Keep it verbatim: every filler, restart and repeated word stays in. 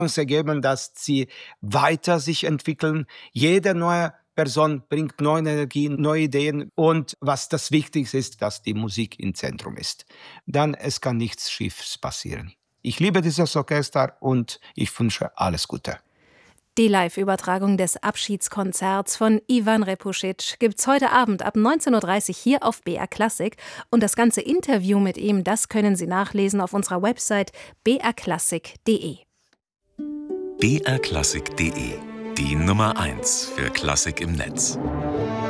Chance geben, dass sie weiter sich entwickeln. Jede neue Person bringt neue Energien, neue Ideen. Und was das Wichtigste ist, dass die Musik im Zentrum ist. Dann es kann nichts Schiefes passieren. Ich liebe dieses Orchester und ich wünsche alles Gute. Die Live-Übertragung des Abschiedskonzerts von Ivan Repušić gibt's heute Abend ab neunzehn Uhr dreißig hier auf B R Klassik. Und das ganze Interview mit ihm, das können Sie nachlesen auf unserer Website b r klassik punkt d e. b r klassik punkt d e, die Nummer eins für Klassik im Netz.